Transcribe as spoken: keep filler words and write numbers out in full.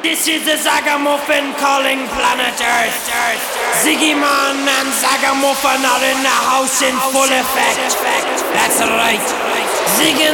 This is the Zagamuffin calling planet Earth. Ziggy Man and Zagamuffin are in the house in full effect. That's right. Ziggin